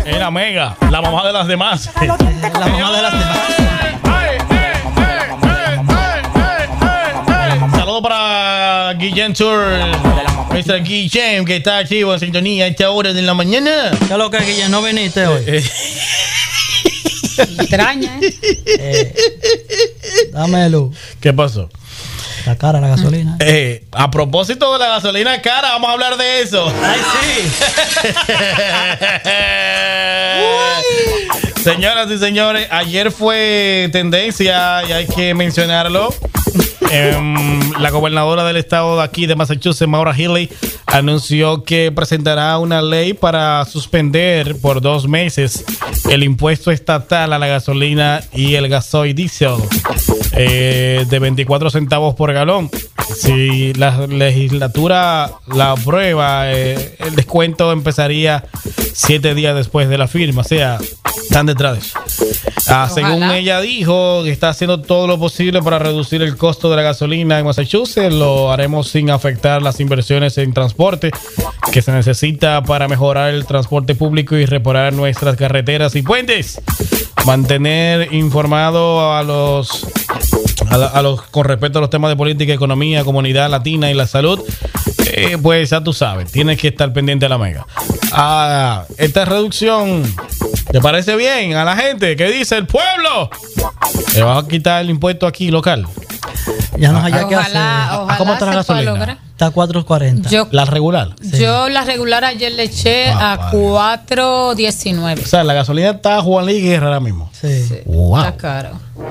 Es la Mega, la mamá de las demás. La mamá de las demás. Saludos para Guillem Tour, Mr. Guillem, que está activo en sintonía a esta hora de la mañana. ¿Qué es lo que, Guillem? ¿No viniste hoy? Extraña, Dámelo. ¿Qué pasó? Está cara la gasolina. A propósito de la gasolina cara, vamos a hablar de eso. ¡Ay, sí! Señoras y señores, ayer fue tendencia y hay que mencionarlo. La gobernadora del estado de aquí de Massachusetts, Maura Healey, anunció que presentará una ley para suspender por 2 meses el impuesto estatal a la gasolina y el gasoil diésel de 24 centavos por galón. Si la legislatura la aprueba, el descuento empezaría 7 días después de la firma. O sea, están detrás de eso. Según ella dijo, que está haciendo todo lo posible para reducir el costo de la gasolina en Massachusetts. Lo haremos sin afectar las inversiones en transporte que se necesita para mejorar el transporte público y reparar nuestras carreteras y puentes. Mantener informado a los con respecto a los temas de política, economía, comunidad latina y la salud. Pues ya tú sabes, tienes que estar pendiente a la Mega. Esta reducción, ¿te parece bien a la gente? ¿Qué dice el pueblo? ¿Le vas a quitar el impuesto aquí local? Ya no hay que hacer. ¿Cómo está la gasolina? Está a 4.40. ¿La regular? Sí. Yo la regular ayer le eché a 4.19. O sea, la gasolina está Juan Luis Guerra ahora mismo. Sí. Wow. Está caro.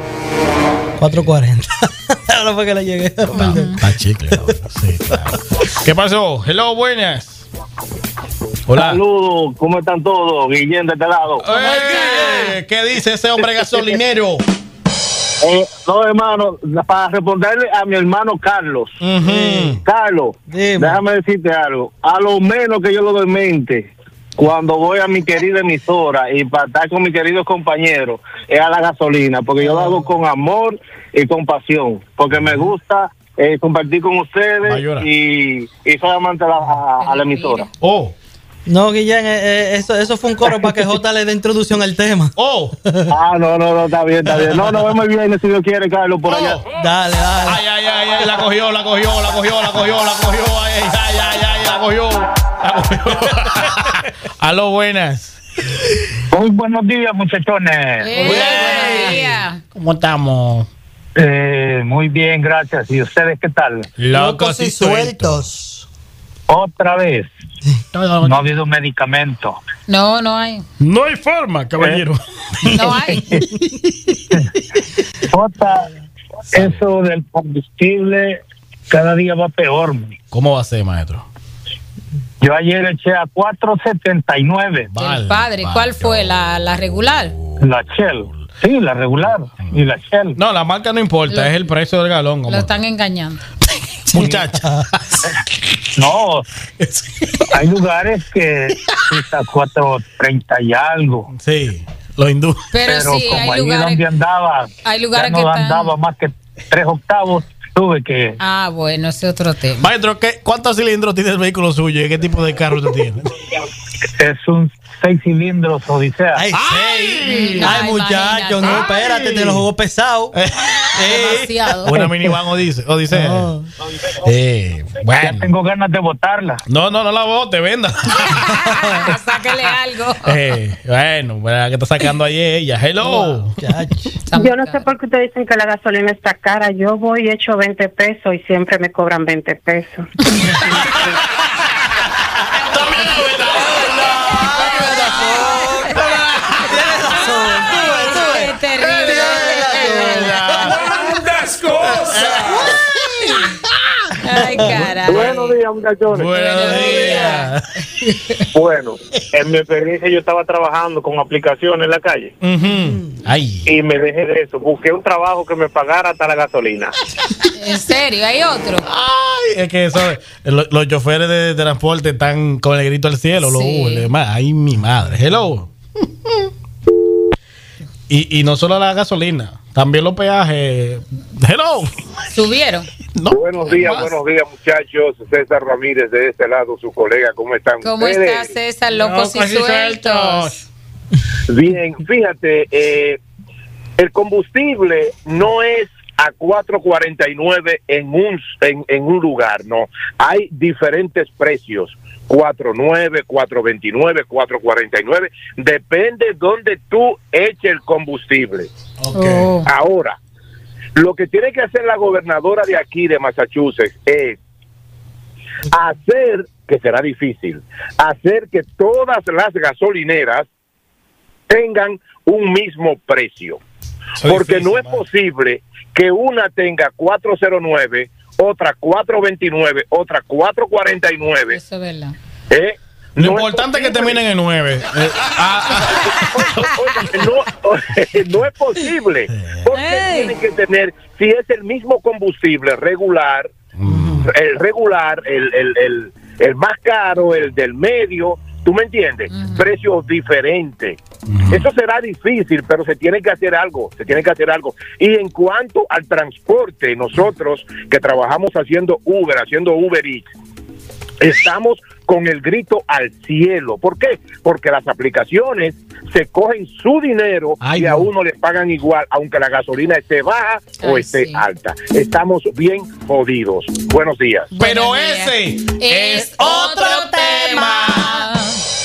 4.40. Ahora fue que le llegué. Está chicle. Sí, claro. ¿Qué pasó? Hello, buenas. Hola. Saludos, ¿cómo están todos? Guillem de este lado. ¿Qué dice ese hombre gasolinero? No, hermano, para responderle a mi hermano Carlos. Carlos, déjame decirte algo. A lo menos que yo lo doy mente, cuando voy a mi querida emisora y para estar con mis queridos compañeros, es a la gasolina, porque yo lo hago con amor y con pasión, porque me gusta compartir con ustedes y soy amante a la emisora. No, Guillem, eso fue un coro para que Jota le dé introducción al tema. No, está bien. No, nos vemos bien si Dios quiere, Carlos, por allá. Dale. Ay, la cogió. Ay, la cogió. Aló, buenas. Muy buenos días, muchachones. Buenos días. ¿Cómo estamos? Muy bien, gracias. ¿Y ustedes qué tal? Locos y sueltos. Otra vez. No ha habido medicamento. No hay. No hay forma, caballero. No hay. Eso del combustible cada día va peor. ¿Cómo va a ser, maestro? Yo ayer eché a 4.79. El padre, ¿cuál fue? ¿La regular? La Shell. Sí, la regular. Y la Shell. No, la marca no importa, es el precio del galón. Lo están engañando. Muchacha. No, hay lugares que está 4.30 y algo. Sí, los hindúes. Pero sí, como hay ahí lugares, donde andaba, hay lugares ya no que están... andaba más que 3 octavos, tuve que... bueno, ese es otro tema. Maestro, ¿cuántos cilindros tiene el vehículo suyo y qué tipo de carro usted tiene? Es un 6 cilindros Odisea. Ay, muchacho, no, espérate, te lo jugó pesado. Demasiado. Una minivan Odisea. No. Bueno. Ya tengo ganas de botarla. No la bote, venda. Sáquele algo. Bueno, que está sacando ahí ella. Hello. Yo no sé por qué ustedes dicen que la gasolina está cara. Yo voy y echo 20 pesos y siempre me cobran 20 pesos. Qué terrible. Ay, carajo. Buenos días, muchachones. Buenos días. Bueno, en mi experiencia yo estaba trabajando con aplicaciones en la calle. Ay. Y me dejé de eso. Busqué un trabajo que me pagara hasta la gasolina. ¿En serio? ¿Hay otro? Ay, es que eso, los choferes de transporte están con el grito al cielo. Sí. Ay, mi madre. Hello. Y no solo la gasolina, también los peajes. Hello. ¿Subieron? No. Buenos días, muchachos. César Ramírez de este lado, su colega. ¿Cómo están ¿Cómo ustedes? estás, César? Locos y sueltos. Bien, fíjate, el combustible no es a 4.49 en un lugar, no. Hay diferentes precios. 4.9, 4.29, 4.49, depende donde tú eches el combustible. Okay. Ahora, lo que tiene que hacer la gobernadora de aquí de Massachusetts es hacer, que será difícil, hacer que todas las gasolineras tengan un mismo precio. Porque no es posible que una tenga 4.09, otra 4.29, otra 4.49. Eso es verdad. Lo importante es que terminen en 9. No es posible. Porque tienen que tener, si es el mismo combustible regular, el regular, el más caro, el del medio, ¿tú me entiendes? Precios diferentes. Eso será difícil, pero se tiene que hacer algo, Y en cuanto al transporte, nosotros que trabajamos haciendo Uber Eats, estamos con el grito al cielo. ¿Por qué? Porque las aplicaciones se cogen su dinero y a uno le pagan igual, aunque la gasolina esté baja o esté alta. Estamos bien jodidos. Buenos días. Pero ese es otro tema.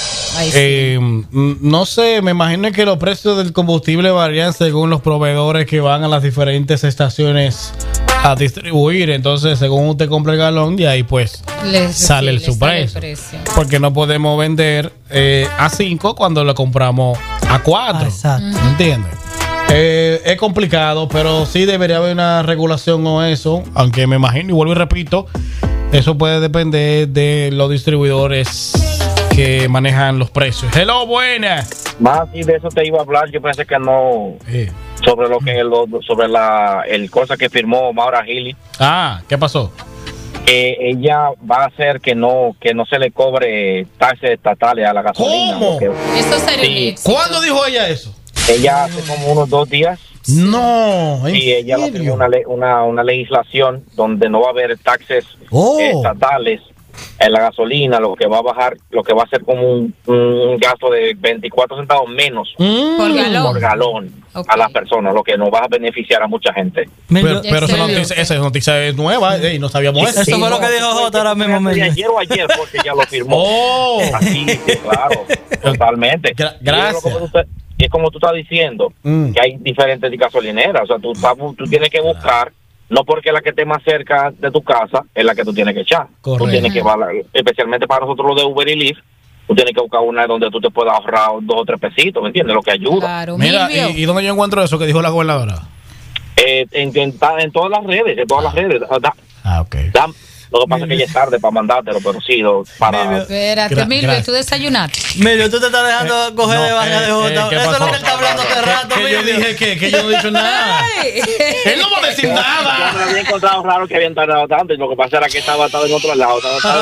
No sé, me imagino que los precios del combustible varían según los proveedores que van a las diferentes estaciones a distribuir. Entonces, según usted compra el galón, de ahí pues sale su precio. Porque no podemos vender a 5 cuando lo compramos a 4. Exacto. ¿Entiendes? Es complicado, pero sí debería haber una regulación o eso. Aunque me imagino, y vuelvo y repito, eso puede depender de los distribuidores que manejan los precios. Hello, buenas. Más y de eso te iba a hablar. Yo pensé que no. Sobre lo que sobre el cosa que firmó Maura Healey. ¿Qué pasó? Ella va a hacer que no se le cobre taxes estatales a la gasolina. ¿Cómo? Eso sería. ¿Cuándo dijo ella eso? Ella hace como unos 2 días. No. Y ella firmó una legislación donde no va a haber taxes estatales en la gasolina, lo que va a bajar, lo que va a ser como un gasto de 24 centavos menos por galón a las personas, lo que nos va a beneficiar a mucha gente. Pero esa noticia es nueva y no sabíamos eso. Eso fue lo que dijo Jota ahora mismo. Ayer o ayer porque ya lo firmó. Así, claro, totalmente. Gracias. Y es como tú estás diciendo, que hay diferentes gasolineras, o sea, tú tienes que buscar. No porque la que esté más cerca de tu casa es la que tú tienes que echar. Correcto. Tú tienes que, especialmente para nosotros los de Uber y Lyft, tú tienes que buscar una donde tú te puedas ahorrar 2 o 3 pesitos, ¿me entiendes? Lo que ayuda. Claro, mira, ¿y dónde yo encuentro eso que dijo la gobernadora? En todas las redes, okay. Lo que pasa es que ya es tarde para mandártelo, pero sí, para... Espérate, Milvio, ¿tú desayunaste? Milvio, tú te estás dejando coger de baña de Jota. Eso es lo que él está hablando hace rato, que yo dije que yo no he dicho nada. Él no va a decir nada. Yo me había encontrado raro que habían tardado tanto, y lo que pasa era que estaba atado en otro lado.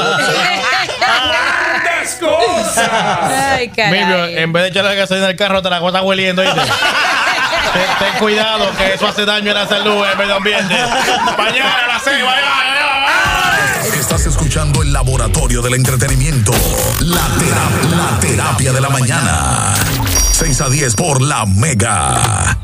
¡Grandes cosas! Milvio, en vez de echarle la gasolina al carro, te la cosa hueliendo, ¿viste? Ten cuidado, que eso hace daño a la salud, al medio ambiente. Mañana a las 6, vaya. Estás escuchando el laboratorio del entretenimiento. La terapia de la mañana. 6 a 10 por La Mega.